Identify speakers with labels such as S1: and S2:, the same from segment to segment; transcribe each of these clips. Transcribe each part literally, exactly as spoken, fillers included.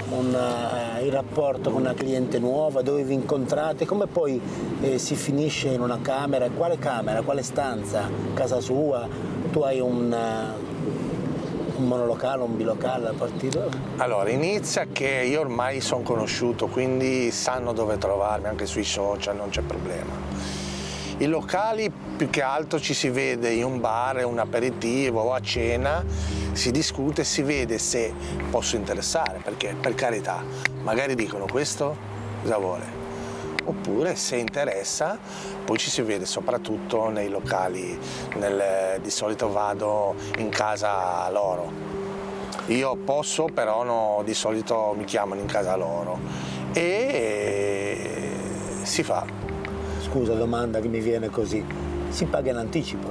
S1: un, uh, il rapporto con una cliente nuova, dove vi incontrate, come poi eh, si finisce in una camera, quale camera, quale stanza, casa sua, tu hai un, uh, un monolocale, un bilocale a partire?
S2: Allora, inizia che io ormai sono conosciuto, quindi sanno dove trovarmi, anche sui social, non c'è problema. I locali più che altro ci si vede in un bar, un aperitivo o a cena, si discute e si vede se posso interessare, perché per carità, magari dicono questo cosa vuole, oppure se interessa poi ci si vede soprattutto nei locali, nel, di solito vado in casa loro. Io posso, però no, di solito mi chiamano in casa loro e si fa.
S1: Scusa, domanda che mi viene così, si paga in anticipo?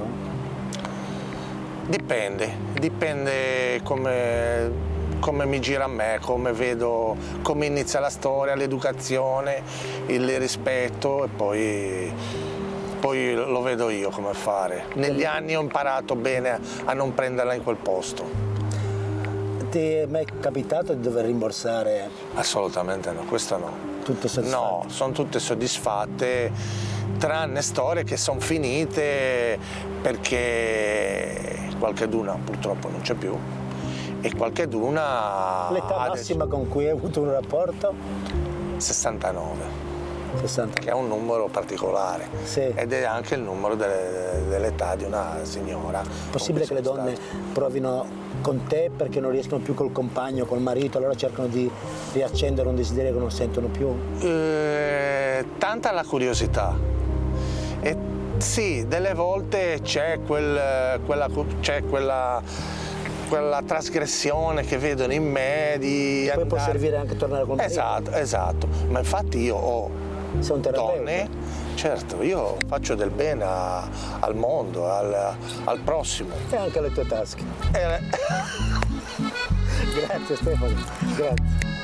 S2: Dipende, dipende come, come mi gira a me, come vedo, come inizia la storia, l'educazione, il rispetto e poi, poi lo vedo io come fare. Negli anni ho imparato bene a non prenderla in quel posto.
S1: Ti è mai capitato di dover rimborsare?
S2: Assolutamente no, questo no.
S1: Tutte soddisfatte?
S2: No, sono tutte soddisfatte, tranne storie che sono finite perché qualcheduna purtroppo non c'è più e qualcheduna...
S1: L'età massima con cui hai avuto un rapporto?
S2: sessantanove,
S1: sessanta.
S2: che è un numero particolare,
S1: sì.
S2: Ed è anche il numero delle, dell'età di una signora.
S1: Possibile che le donne
S2: stato.
S1: provino con te perché non riescono più col compagno, col marito, allora cercano di riaccendere un desiderio che non sentono più?
S2: Eh, tanta la curiosità. E sì, delle volte c'è, quel, quella, c'è quella, quella trasgressione che vedono in me di
S1: e poi
S2: andare...
S1: può servire anche a tornare con te.
S2: Esatto, esatto. Ma infatti io ho
S1: Sei un terapeuta?
S2: donne, certo, io faccio del bene a, al mondo, al, al prossimo.
S1: E anche alle tue tasche.
S2: E...
S1: Grazie Stefano, grazie.